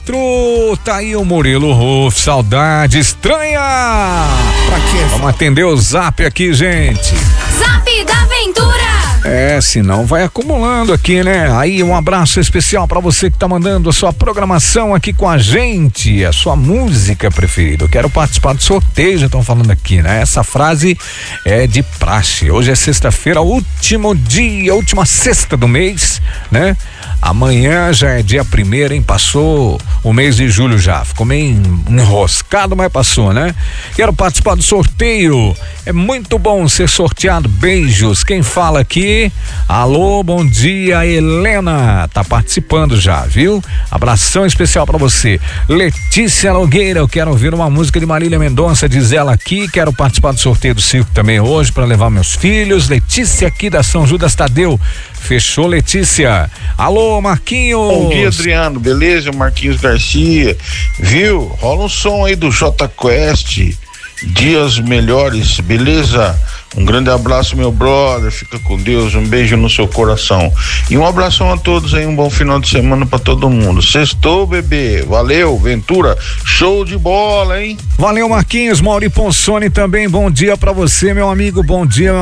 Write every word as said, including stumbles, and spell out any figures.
quatro, tá aí o Murilo Ruf, saudade estranha. Pra quê? Vamos atender o zap aqui, gente. Zap da Aventura. É, senão vai acumulando aqui, né? Aí um abraço especial pra você que tá mandando a sua programação aqui com a gente, a sua música preferida. Eu quero participar do sorteio, já estão falando aqui, né? Essa frase é de praxe. Hoje é sexta-feira, último dia, última sexta do mês, né? Amanhã já é dia primeiro, hein? Passou o mês de julho já. Ficou meio enroscado, mas passou, né? Quero participar do sorteio. É muito bom ser sorteado. Beijos. Quem fala aqui? Alô, bom dia, Helena. Tá participando já, viu? Abração especial pra você. Letícia Nogueira, eu quero ouvir uma música de Marília Mendonça, diz ela aqui. Quero participar do sorteio do circo também hoje pra levar meus filhos. Letícia aqui da São Judas Tadeu. Fechou, Letícia. Alô, Marquinhos. Bom dia, Adriano. Beleza? Marquinhos Garcia. Viu? Rola um som aí do J Quest. Dias melhores, beleza? Um grande abraço, meu brother. Fica com Deus. Um beijo no seu coração. E um abração a todos aí. Um bom final de semana pra todo mundo. Sextou, bebê. Valeu, Ventura. Show de bola, hein? Valeu, Marquinhos. Mauri Ponsoni também. Bom dia pra você, meu amigo. Bom dia,